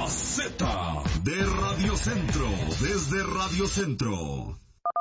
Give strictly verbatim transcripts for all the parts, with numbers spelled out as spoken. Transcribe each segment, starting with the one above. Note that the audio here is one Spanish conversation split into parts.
Z de Radio Centro, desde Radio Centro.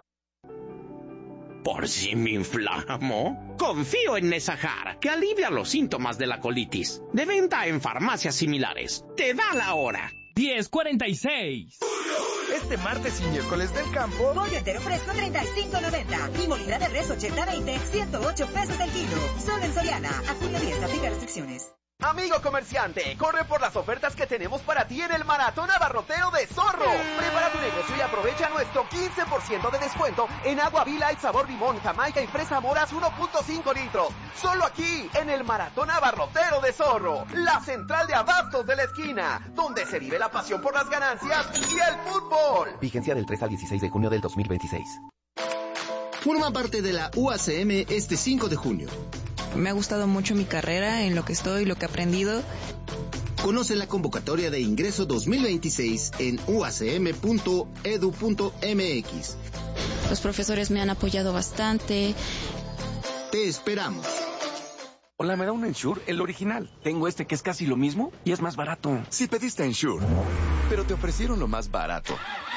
¿Por si me inflamo? Confío en Nesajar, que alivia los síntomas de la colitis. De venta en farmacias similares. Te da la hora. diez cuarenta y seis. Este martes y miércoles del campo, pollo entero fresco treinta y cinco noventa y molida de res ochenta veinte, ciento ocho pesos el kilo. Solo en Soriana. A junio diez, aplica restricciones. amigo comerciante, corre por las ofertas que tenemos para ti en el Maratón Abarrotero de Zorro. Prepara tu negocio y aprovecha nuestro quince por ciento de descuento en agua V-Light sabor limón, jamaica y fresa moras uno punto cinco litros. Solo aquí, en el Maratón Abarrotero de Zorro, la central de abastos de la esquina, donde se vive la pasión por las ganancias y el fútbol. Vigencia del tres al dieciséis de junio del dos mil veintiséis. Forma parte de la U A C M este cinco de junio. Me ha gustado mucho mi carrera, en lo que estoy, lo que he aprendido. Conoce la convocatoria de ingreso dos mil veintiséis en u a c m punto e d u punto m x. Los profesores me han apoyado bastante. Te esperamos. Hola, ¿me da un Ensure? El original. Tengo este que es casi lo mismo y es más barato. Si pediste Ensure, pero te ofrecieron lo más barato.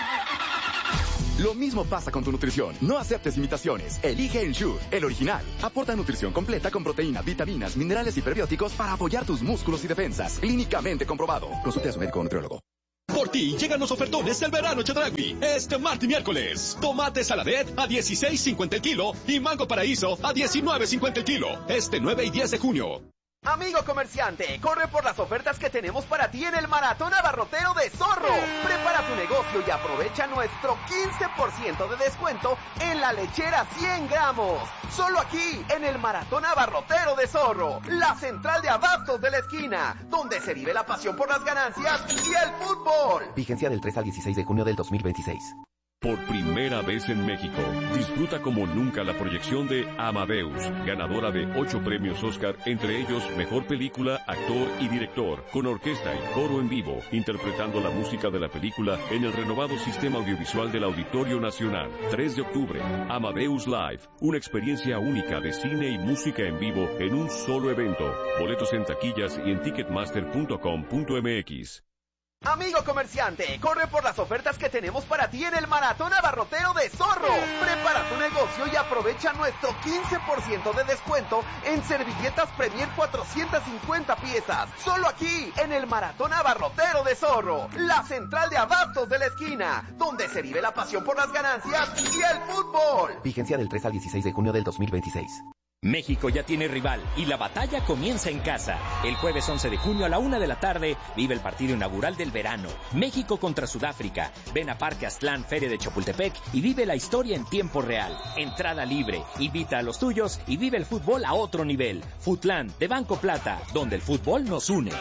Lo mismo pasa con tu nutrición. No aceptes imitaciones. Elige Ensure, el original. Aporta nutrición completa con proteínas, vitaminas, minerales y prebióticos para apoyar tus músculos y defensas. Clínicamente comprobado. Consulte a su médico o nutriólogo. Por ti llegan los ofertones del verano Chedragui. Este martes y miércoles. Tomate saladet a dieciséis cincuenta el kilo y mango paraíso a diecinueve cincuenta el kilo. Este nueve y diez de junio. Amigo comerciante, corre por las ofertas que tenemos para ti en el Maratón Abarrotero de Zorro. Prepara tu negocio y aprovecha nuestro quince por ciento de descuento en la lechera cien gramos. Solo aquí, en el Maratón Abarrotero de Zorro, la central de abastos de la esquina, donde se vive la pasión por las ganancias y el fútbol. Vigencia del tres al dieciséis de junio del dos mil veintiséis. Por primera vez en México, disfruta como nunca la proyección de Amadeus, ganadora de ocho premios Oscar, entre ellos Mejor Película, Actor y Director, con orquesta y coro en vivo, interpretando la música de la película en el renovado sistema audiovisual del Auditorio Nacional. tres de octubre, Amadeus Live, una experiencia única de cine y música en vivo en un solo evento. Boletos en taquillas y en ticketmaster punto com punto m x. Amigo comerciante, corre por las ofertas que tenemos para ti en el Maratón Abarrotero de Zorro. Prepara tu negocio y aprovecha nuestro quince por ciento de descuento en servilletas Premier cuatrocientas cincuenta piezas. Solo aquí, en el Maratón Abarrotero de Zorro, la central de abastos de la esquina, donde se vive la pasión por las ganancias y el fútbol. Vigencia del tres al dieciséis de junio del dos mil veintiséis. México ya tiene rival y la batalla comienza en casa. El jueves once de junio a la una de la tarde vive el partido inaugural del verano. México contra Sudáfrica. Ven a Parque Aztlán, Feria de Chapultepec y vive la historia en tiempo real. Entrada libre. Invita a los tuyos y vive el fútbol a otro nivel. Futlán, de Banco Plata, donde el fútbol nos une.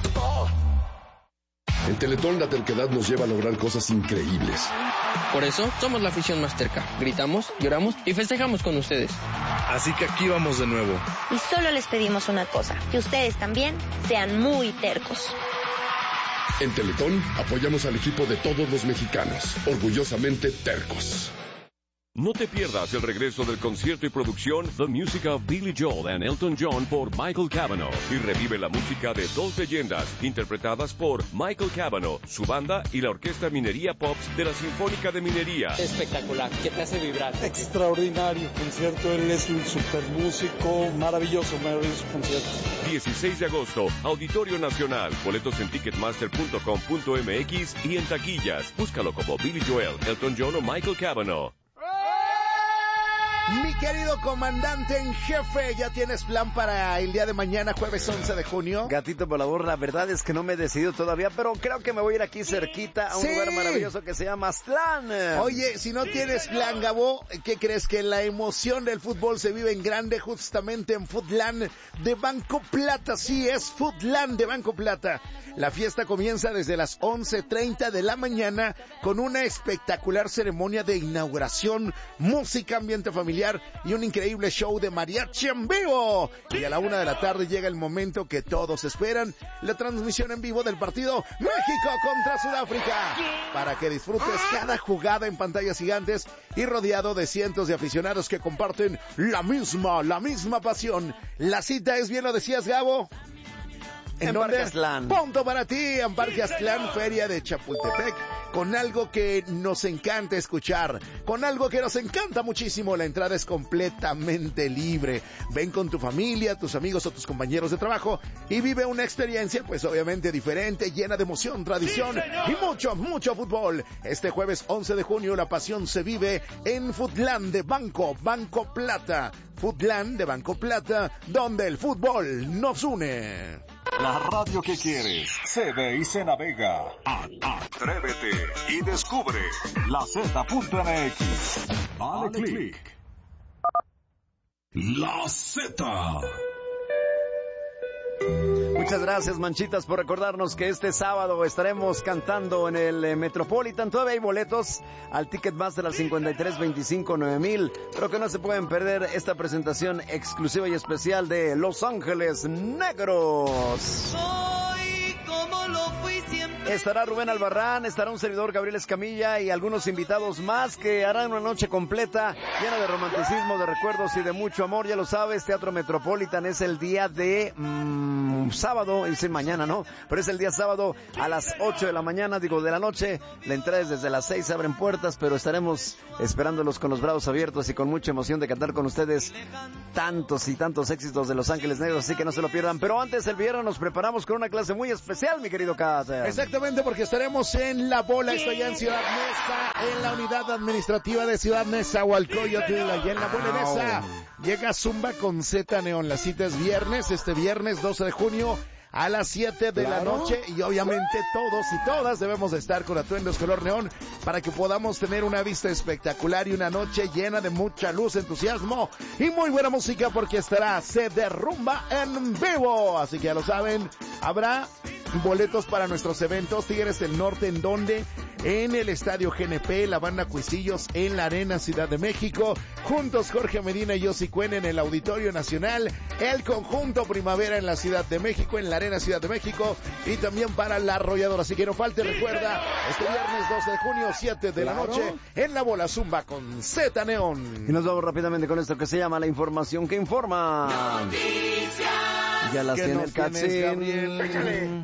En Teletón la terquedad nos lleva a lograr cosas increíbles. Por eso somos la afición más terca. Gritamos, lloramos y festejamos con ustedes. Así que aquí vamos de nuevo. Y solo les pedimos una cosa, que ustedes también sean muy tercos. En Teletón apoyamos al equipo de todos los mexicanos, orgullosamente tercos. No te pierdas el regreso del concierto y producción The Music of Billy Joel and Elton John por Michael Cavanaugh y revive la música de dos leyendas interpretadas por Michael Cavanaugh, su banda y la Orquesta Minería Pops de la Sinfónica de Minería. Espectacular, ¿qué te hace vibrar? Extraordinario concierto, él es un super músico, maravilloso, maravilloso concierto. dieciséis de agosto, Auditorio Nacional, boletos en ticketmaster punto com punto m x y en taquillas. Búscalo como Billy Joel, Elton John o Michael Cavanaugh. Mi querido comandante en jefe, ¿ya tienes plan para el día de mañana, jueves once de junio? Gatito volador, la verdad es que no me he decidido todavía, pero creo que me voy a ir aquí cerquita a un sí. lugar maravilloso que se llama Aztlán. Oye, si no tienes plan, Gabo, ¿qué crees? Que la emoción del fútbol se vive en grande justamente en Futlán de Banco Plata. Sí, es Futlán de Banco Plata. La fiesta comienza desde las once treinta de la mañana con una espectacular ceremonia de inauguración, música, ambiente familiar y un increíble show de mariachi en vivo. Y a la una de la tarde llega el momento que todos esperan, la transmisión en vivo del partido México contra Sudáfrica, para que disfrutes cada jugada en pantallas gigantes y rodeado de cientos de aficionados que comparten la misma, la misma pasión. La cita es, bien lo decías, Gabo, ¿En, en dónde? Parque Aztlán. Punto para ti, en Parque Aztlán, Feria de Chapultepec, con algo que nos encanta escuchar, con algo que nos encanta muchísimo. La entrada es completamente libre. Ven con tu familia, tus amigos o tus compañeros de trabajo y vive una experiencia, pues obviamente diferente, llena de emoción, tradición y mucho, mucho fútbol. Este jueves once de junio la pasión se vive en Foodland de Banco, Banco Plata. Foodland de Banco Plata, donde el fútbol nos une. La radio que quieres se ve y se navega. Atrévete y descubre la Z punto M X. Dale click. La Z. Muchas gracias, Manchitas, por recordarnos que este sábado estaremos cantando en el eh, Metropolitan. Todavía hay boletos al Ticketmaster al cincuenta y tres veinticinco nueve mil, pero que no se pueden perder esta presentación exclusiva y especial de Los Ángeles Negros. Soy como lo fui siempre. Estará Rubén Albarrán, estará un servidor Gabriel Escamilla y algunos invitados más que harán una noche completa llena de romanticismo, de recuerdos y de mucho amor. Ya lo sabes, Teatro Metropolitan es el día de mmm, sábado, y sí, mañana, ¿no? Pero es el día sábado a las ocho de la mañana, digo, de la noche. La entrada es desde las seis, abren puertas, pero estaremos esperándolos con los brazos abiertos y con mucha emoción de cantar con ustedes tantos y tantos éxitos de Los Ángeles Negros, así que no se lo pierdan. Pero antes, el viernes nos preparamos con una clase muy especial, mi querido Kat. Exactamente, porque estaremos en La Bola, esto allá en Ciudad Neza, en la unidad administrativa de Ciudad Nezahualcóyotl, allá en La Bola Neza. Llega Zumba con Z Neón. La cita es viernes, este viernes doce de junio a las siete de Claro. la noche, y obviamente todos y todas debemos de estar con atuendos color neón para que podamos tener una vista espectacular y una noche llena de mucha luz, entusiasmo y muy buena música, porque estará Se Derrumba en vivo. Así que ya lo saben, habrá boletos para nuestros eventos. Tigres del Norte, ¿en dónde? En el Estadio G N P, la banda Cuisillos en la Arena Ciudad de México, juntos Jorge Medina y Yossi Cuen en el Auditorio Nacional, el Conjunto Primavera en la Ciudad de México, en la Arena Ciudad de México, y también para La Arrolladora. Así que no falte, recuerda, este viernes doce de junio, siete de la Claro. noche, en La Bola Zumba con Z Neón. Y nos vamos rápidamente con esto que se llama la información que informa. Noticias. Ya las ¿Qué tiene nos el tienes, Katsin. Gabriel? Échale.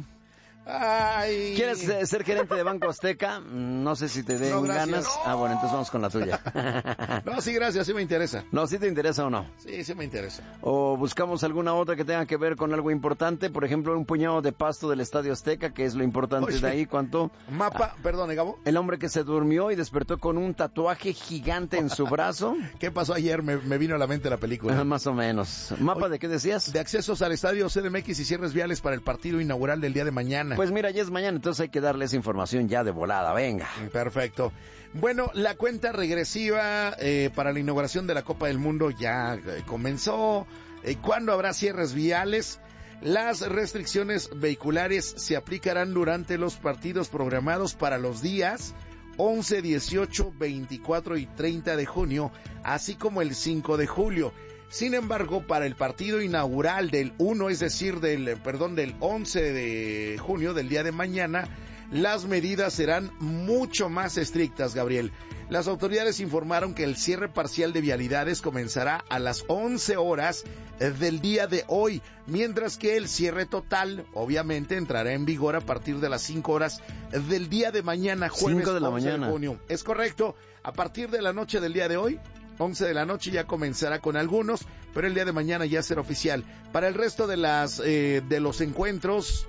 Ay. ¿Quieres eh, ser gerente de Banco Azteca? Mm, No sé si te den No, gracias. ganas. Ah, bueno, entonces vamos con la tuya. No, sí, gracias, sí me interesa. No, ¿sí te interesa o no? Sí, sí me interesa. O buscamos alguna otra que tenga que ver con algo importante, por ejemplo, un puñado de pasto del Estadio Azteca, que es lo importante Oye, de ahí. ¿Cuánto? Mapa, perdón, Gabo. El hombre que se durmió y despertó con un tatuaje gigante en su brazo. ¿Qué pasó ayer? Me, me vino a la mente la película. Ah, más o menos. ¿Mapa de qué decías? De accesos al estadio C D M X y cierres viales para el partido inaugural del día de mañana. Pues mira, ya es mañana, entonces hay que darle esa información ya de volada, venga. Perfecto. Bueno, la cuenta regresiva eh, para la inauguración de la Copa del Mundo ya eh, comenzó. Eh, ¿Cuándo habrá cierres viales? Las restricciones vehiculares se aplicarán durante los partidos programados para los días once, dieciocho, veinticuatro y treinta de junio, así como el cinco de julio. Sin embargo, para el partido inaugural del uno, es decir, del, perdón, del once de junio, del día de mañana, las medidas serán mucho más estrictas, Gabriel. Las autoridades informaron que el cierre parcial de vialidades comenzará a las once horas del día de hoy, mientras que el cierre total, obviamente, entrará en vigor a partir de las cinco horas del día de mañana, jueves cinco de la once mañana. de junio. Es correcto, a partir de la noche del día de hoy, once de la noche, ya comenzará con algunos, pero el día de mañana ya será oficial. Para el resto de las eh, de los encuentros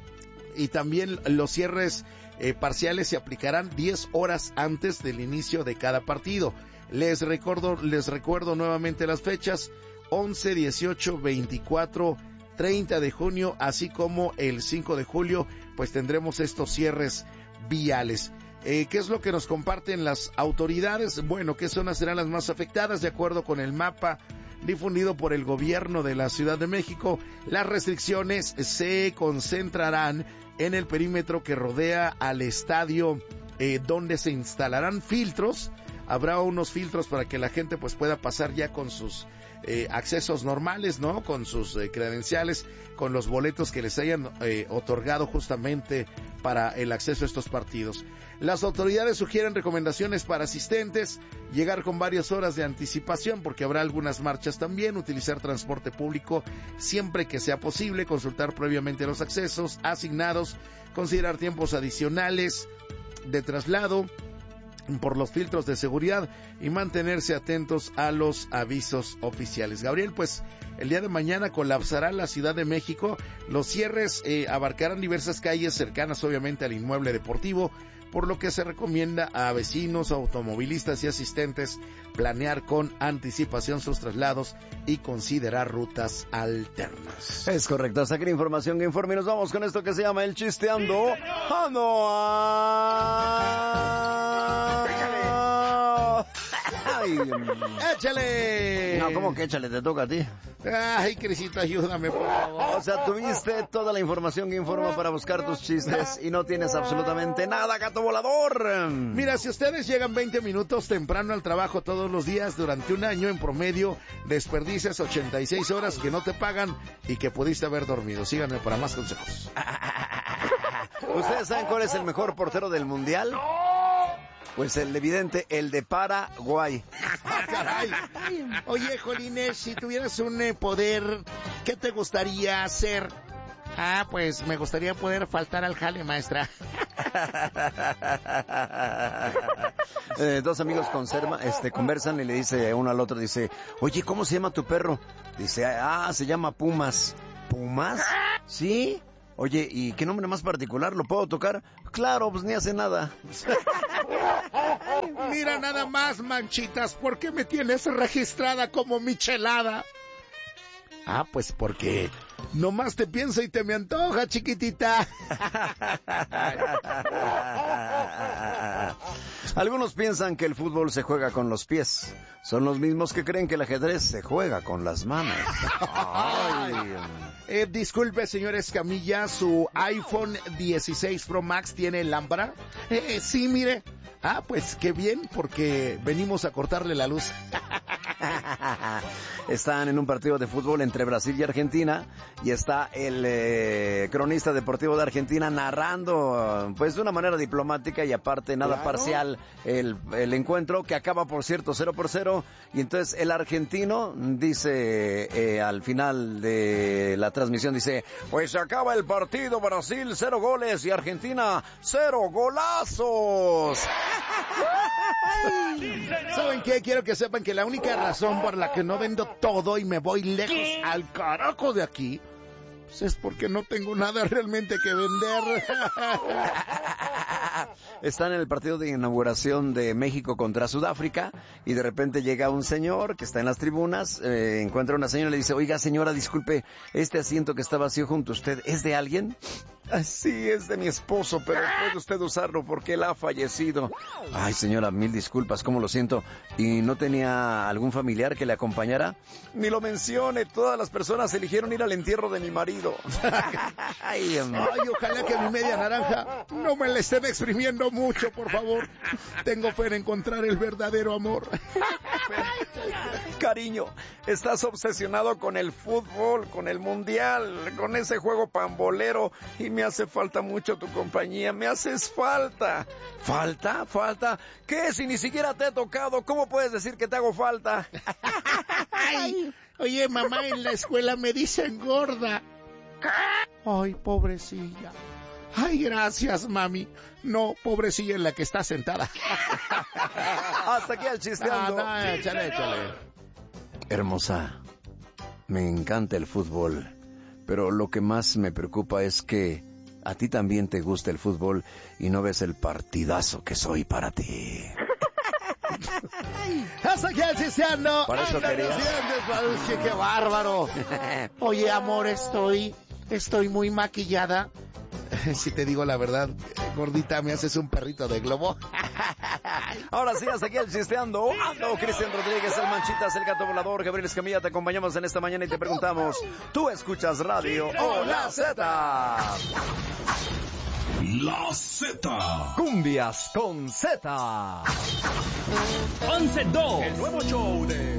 y también los cierres eh, parciales se aplicarán diez horas antes del inicio de cada partido. Les recuerdo, les recuerdo nuevamente las fechas: once, dieciocho, veinticuatro, treinta de junio, así como el cinco de julio, pues tendremos estos cierres viales. Eh, ¿Qué es lo que nos comparten las autoridades? Bueno, ¿qué zonas serán las más afectadas? De acuerdo con el mapa difundido por el gobierno de la Ciudad de México, las restricciones se concentrarán en el perímetro que rodea al estadio, eh, donde se instalarán filtros. Habrá unos filtros para que la gente pues pueda pasar ya con sus eh, accesos normales, ¿no? Con sus eh, credenciales, con los boletos que les hayan eh, otorgado justamente para el acceso a estos partidos. Las autoridades sugieren recomendaciones para asistentes, llegar con varias horas de anticipación porque habrá algunas marchas también, utilizar transporte público siempre que sea posible, consultar previamente los accesos asignados, considerar tiempos adicionales de traslado por los filtros de seguridad y mantenerse atentos a los avisos oficiales. Gabriel, pues el día de mañana colapsará la Ciudad de México. Los cierres eh, abarcarán diversas calles cercanas obviamente al inmueble deportivo, por lo que se recomienda a vecinos, automovilistas y asistentes planear con anticipación sus traslados y considerar rutas alternas. Es correcto, hasta aquí la información que informe y nos vamos con esto que se llama el Chisteando. ¡Ah, no! Ay, ¡échale! No, ¿cómo que échale? Te toca a ti. Ay, Crisito, ayúdame, por favor. O sea, tuviste toda la información que informa para buscar tus chistes y no tienes absolutamente nada, gato volador. Mira, si ustedes llegan veinte minutos temprano al trabajo todos los días durante un año, en promedio, desperdicias ochenta y seis horas que no te pagan y que pudiste haber dormido. Síganme para más consejos. ¿Ustedes saben cuál es el mejor portero del mundial? Pues el evidente, el de Paraguay. Ah, caray. Oye, Jolines, si tuvieras un eh, poder, ¿qué te gustaría hacer? Ah, pues me gustaría poder faltar al jale, maestra. eh, dos amigos conserva, este, conversan y le dice uno al otro, dice, oye, ¿cómo se llama tu perro? Dice, ah, se llama Pumas. ¿Pumas? ¿Sí? Oye, ¿y qué nombre más particular? ¿Lo puedo tocar? Claro, pues ni hace nada. Mira nada más, Manchitas, ¿por qué me tienes registrada como michelada? Ah, pues porque nomás te pienso y te me antoja, chiquitita. Algunos piensan que el fútbol se juega con los pies. Son los mismos que creen que el ajedrez se juega con las manos. Ay. Eh, disculpe, señor Escamilla, ¿su iPhone dieciséis Pro Max tiene lámpara? Eh, sí, mire. Ah, pues qué bien, porque venimos a cortarle la luz. Están en un partido de fútbol entre Brasil y Argentina y está el eh, cronista deportivo de Argentina narrando pues de una manera diplomática y aparte nada claro. parcial el, el encuentro, que acaba por cierto cero por cero, y entonces el argentino dice eh, al final de la transmisión, dice, pues se acaba el partido, Brasil cero goles y Argentina cero golazos. ¿Saben qué? Quiero que sepan que la única razón por la que no vendo todo y me voy lejos al carajo de aquí pues es porque no tengo nada realmente que vender. Están en el partido de inauguración de México contra Sudáfrica y de repente llega un señor que está en las tribunas, eh, encuentra a una señora y le dice, oiga señora, disculpe, este asiento que está vacío junto a usted, ¿es de alguien? Sí, es de mi esposo, pero puede usted usarlo porque él ha fallecido. Ay, señora, mil disculpas, cómo lo siento. ¿Y no tenía algún familiar que le acompañara? Ni lo mencione, todas las personas eligieron ir al entierro de mi marido. Ay, Ay, ojalá que mi media naranja no me la estén exprimiendo mucho, por favor. Tengo fe en encontrar el verdadero amor. Cariño, estás obsesionado con el fútbol, con el mundial, con ese juego pambolero y me hace falta mucho tu compañía, me haces falta. ¿Falta? ¿Falta? ¿Qué? Si ni siquiera te he tocado, ¿cómo puedes decir que te hago falta? Ay, oye, mamá, en la escuela me dicen gorda. Ay, pobrecilla. Ay, gracias, mami. No, pobrecilla en la que está sentada. Hasta aquí el chisteando. No, no, échale, échale. Hermosa, me encanta el fútbol, pero lo que más me preocupa es que a ti también te gusta el fútbol y no ves el partidazo que soy para ti. Hasta aquí el chisteando. Para eso querías. ¡Qué bárbaro! Oye, amor, estoy, estoy muy maquillada. Si te digo la verdad, gordita, me haces un perrito de globo. Ahora sí, hasta aquí el chisteando. Ando, Cristian Rodríguez, el Manchitas, el Gato Volador, Gabriel Escamilla, te acompañamos en esta mañana y te preguntamos, ¿tú escuchas radio o la Z? La Z. Cumbias con Z. once dos. El nuevo show de...